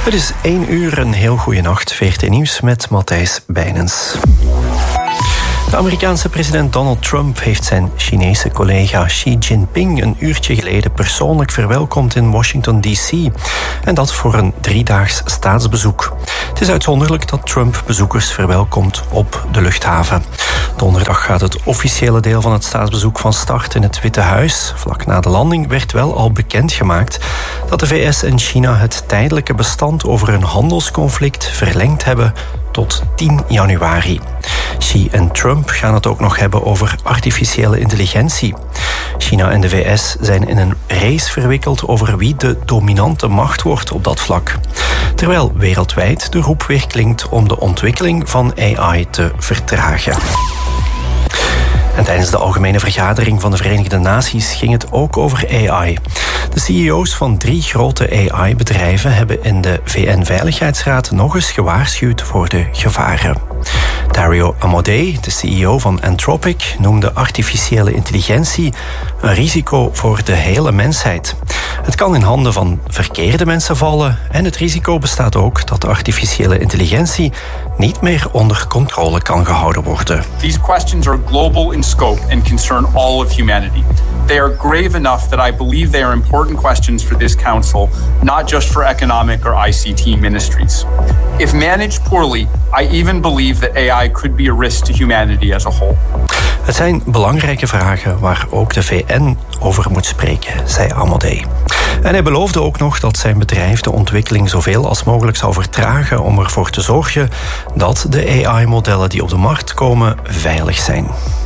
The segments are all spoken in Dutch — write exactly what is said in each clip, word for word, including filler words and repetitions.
Het is één uur, een heel goede nacht. V R T Nieuws met Matthijs Bijnens. De Amerikaanse president Donald Trump heeft zijn Chinese collega Xi Jinping een uurtje geleden persoonlijk verwelkomd in Washington D C. En dat voor een driedaags staatsbezoek. Het is uitzonderlijk dat Trump bezoekers verwelkomt op de luchthaven. Donderdag gaat het officiële deel van het staatsbezoek van start in het Witte Huis. Vlak na de landing werd wel al bekendgemaakt dat de V S en China het tijdelijke bestand over een handelsconflict verlengd hebben tot tien januari. Xi en Trump gaan het ook nog hebben over artificiële intelligentie. China en de V S zijn in een race verwikkeld over wie de dominante macht wordt op dat vlak. Terwijl wereldwijd de roep weer klinkt om de ontwikkeling van A I te vertragen. En tijdens de algemene vergadering van de Verenigde Naties ging het ook over A I. De C E O's van drie grote A I-bedrijven hebben in de V N-veiligheidsraad nog eens gewaarschuwd voor de gevaren. Dario Amodei, de C E O van Anthropic, noemde artificiële intelligentie een risico voor de hele mensheid. Het kan in handen van verkeerde mensen vallen en het risico bestaat ook dat artificiële intelligentie niet meer onder controle kan gehouden worden. These questions are global in scope and concern all of humanity. They are grave enough that I believe they are important questions for this council, not just for economic or I C T ministries. If managed poorly, I even believe that A I could be a risk to humanity as a whole. Het zijn belangrijke vragen waar ook de V N over moet spreken, zei Amodei. En hij beloofde ook nog dat zijn bedrijf de ontwikkeling zoveel als mogelijk zal vertragen om ervoor te zorgen dat de A I-modellen die op de markt komen veilig zijn.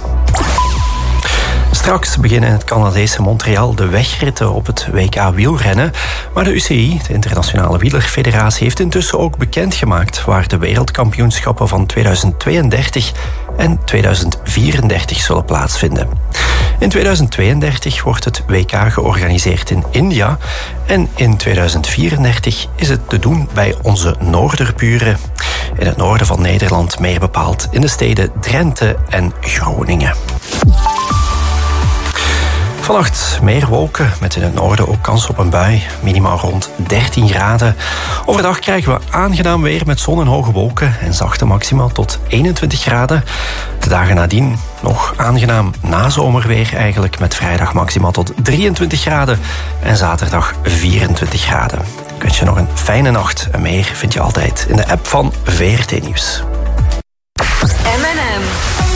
Straks beginnen in het Canadese Montreal de wegritten op het W K wielrennen. Maar de U C I, de Internationale Wielerfederatie, heeft intussen ook bekendgemaakt waar de wereldkampioenschappen van tweeduizend tweeëndertig en tweeduizend vierendertig zullen plaatsvinden. In tweeduizend tweeëndertig wordt het W K georganiseerd in India en in tweeduizend vierendertig is het te doen bij onze noorderburen. In het noorden van Nederland, meer bepaald in de steden Drenthe en Groningen. Vannacht meer wolken, met in het noorden ook kans op een bui. Minimaal rond dertien graden. Overdag krijgen we aangenaam weer met zon en hoge wolken en zachte maxima tot eenentwintig graden. De dagen nadien nog aangenaam nazomerweer eigenlijk, met vrijdag maxima tot drieëntwintig graden en zaterdag vierentwintig graden. Ik wens je nog een fijne nacht en meer vind je altijd in de app van V R T Nieuws.